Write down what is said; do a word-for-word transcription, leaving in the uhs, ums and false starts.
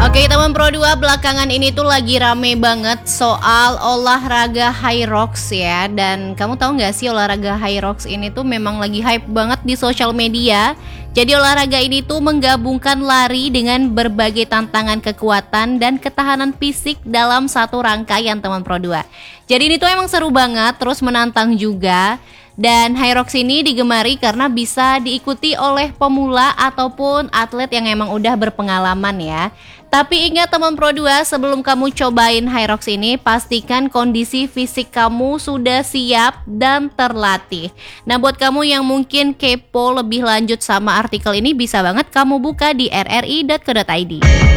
Oke teman Pro dua, belakangan ini tuh lagi rame banget soal olahraga Hyrox ya. Dan kamu tahu gak sih olahraga Hyrox ini tuh memang lagi hype banget di sosial media. Jadi olahraga ini tuh menggabungkan lari dengan berbagai tantangan kekuatan dan ketahanan fisik dalam satu rangkaian teman Pro dua. Jadi ini tuh emang seru banget, terus menantang juga. Dan Hyrox ini digemari karena bisa diikuti oleh pemula ataupun atlet yang emang udah berpengalaman ya. Tapi ingat teman Pro dua, sebelum kamu cobain Hyrox ini, pastikan kondisi fisik kamu sudah siap dan terlatih. Nah buat kamu yang mungkin kepo lebih lanjut sama artikel ini, bisa banget kamu buka di r r i dot co dot i d.